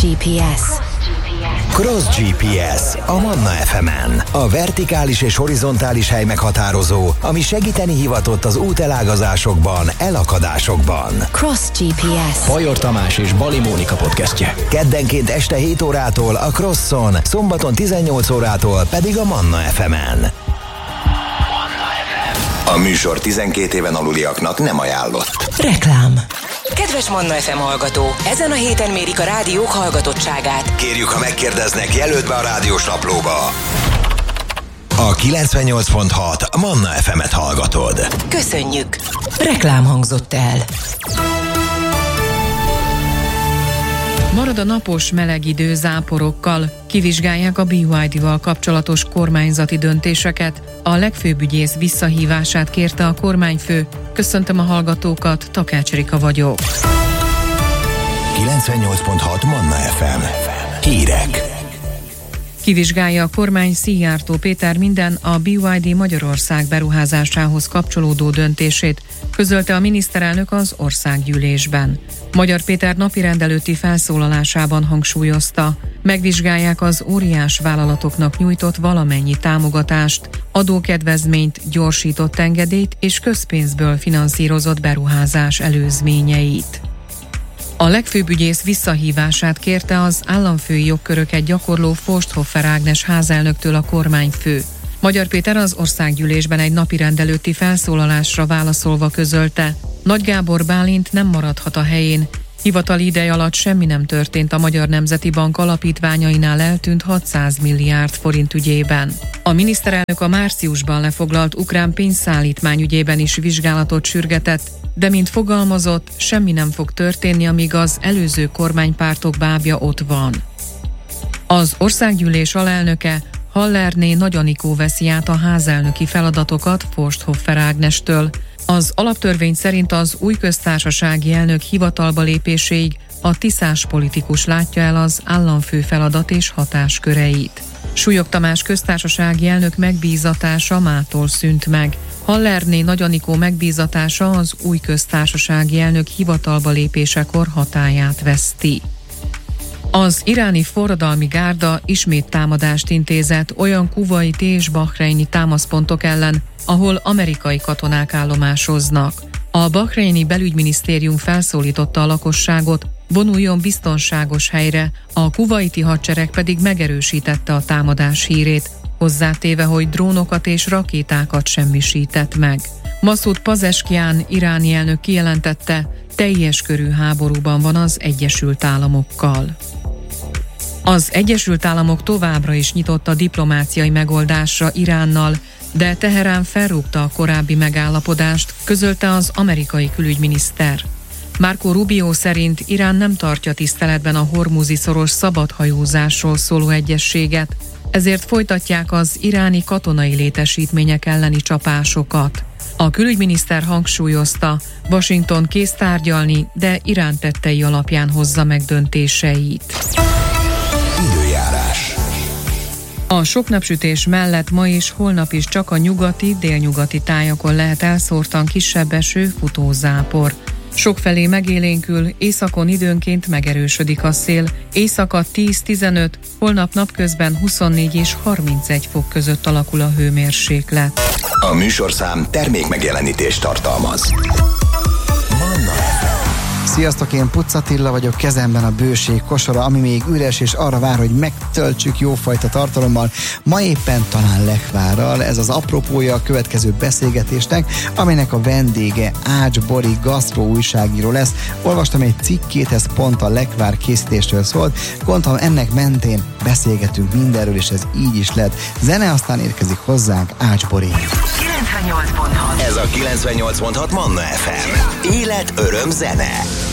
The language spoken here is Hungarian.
GPS. Cross GPS a Manna FM-en. A vertikális és horizontális hely meghatározó, ami segíteni hivatott az útelágazásokban, elakadásokban. Cross GPS. Bajor Tamás és Bali Mónika podcastje. Keddenként este 7 órától a Crosson, szombaton 18 órától pedig a Manna FM-en. A műsor 12 éven aluliaknak nem ajánlott. Reklám. Kedves Manna FM hallgató, ezen a héten mérik a rádiók hallgatottságát. Kérjük, ha megkérdeznek, jelölt be a rádiós naplóba. A 98.6 Manna FM-et hallgatod. Köszönjük! Reklám hangzott el. Marad a napos meleg idő záporokkal. Kivizsgálják a BYD-val kapcsolatos kormányzati döntéseket. A legfőbb ügyész visszahívását kérte a kormányfő. Köszöntöm a hallgatókat, Takács Rika vagyok. 98.6 Manna FM. Hírek. Kivizsgálja a kormány Szijjártó Péter minden a BYD Magyarország beruházásához kapcsolódó döntését, közölte a miniszterelnök az országgyűlésben. Magyar Péter napirend előtti felszólalásában hangsúlyozta, megvizsgálják az óriás vállalatoknak nyújtott valamennyi támogatást, adókedvezményt, gyorsított engedélyt és közpénzből finanszírozott beruházás előzményeit. A legfőbb ügyész visszahívását kérte az államfői jogköröket gyakorló Forsthoffer Ágnes házelnöktől a kormányfő. Magyar Péter az országgyűlésben egy napirend előtti felszólalásra válaszolva közölte, Nagy Gábor Bálint nem maradhat a helyén. Hivatali ideje alatt semmi nem történt a Magyar Nemzeti Bank alapítványainál eltűnt 600 milliárd forint ügyében. A miniszterelnök a márciusban lefoglalt ukrán pénzszállítmány ügyében is vizsgálatot sürgetett, de mint fogalmazott, semmi nem fog történni, amíg az előző kormánypártok bábja ott van. Az országgyűlés alelnöke, Hallerné Nagy Anikó veszi át a házelnöki feladatokat Forsthoffer Ágnestől. Az alaptörvény szerint az új köztársasági elnök hivatalba lépéséig a tiszás politikus látja el az államfő feladat és hatásköreit. Súlyog Tamás köztársasági elnök megbízatása mától szűnt meg. Hallerné Nagy Anikó megbízatása az új köztársasági elnök hivatalba lépésekor hatályát veszti. Az iráni forradalmi gárda ismét támadást intézett olyan kuvaiti és bahreini támaszpontok ellen, ahol amerikai katonák állomásoznak. A bahreini belügyminisztérium felszólította a lakosságot, vonuljon biztonságos helyre, a kuvaiti hadsereg pedig megerősítette a támadás hírét, hozzátéve, hogy drónokat és rakétákat semmisített meg. Masud Pazeshkian iráni elnök kijelentette, teljes körű háborúban van az Egyesült Államokkal. Az Egyesült Államok továbbra is nyitott a diplomáciai megoldásra Iránnal, de Teherán felrúgta a korábbi megállapodást, közölte az amerikai külügyminiszter. Marco Rubio szerint Irán nem tartja tiszteletben a Hormuzi-szoros szabadhajózásról szóló egyezséget, ezért folytatják az iráni katonai létesítmények elleni csapásokat. A külügyminiszter hangsúlyozta, Washington kész tárgyalni, de Irán tettei alapján hozza meg döntéseit. Időjárás. A sok napsütés mellett ma és holnap is csak a nyugati, délnyugati tájakon lehet elszórtan kisebb eső, futózápor. Sokfelé megélénkül, északon időnként megerősödik a szél, éjszaka 10-15, holnap napközben 24 és 31 fok között alakul a hőmérséklet. A műsorszám termékmegjelenítést tartalmaz. Manna FM. Sziasztok, én Pucz Attila vagyok, kezemben a bőség kosara, ami még üres és arra vár, hogy megtöltsük jófajta tartalommal, ma éppen talán lekvárral. Ez az apropója a következő beszélgetésnek, aminek a vendége Ács Bori gasztró újságíró lesz. Olvastam egy cikkét, ez pont a lekvár készítésről szólt, gondolom ennek mentén beszélgetünk mindenről, és ez így is lett. Zene, aztán érkezik hozzánk Ács Bori. 98.6. Ez a 98.6 Manna FM. Élet, öröm, zene.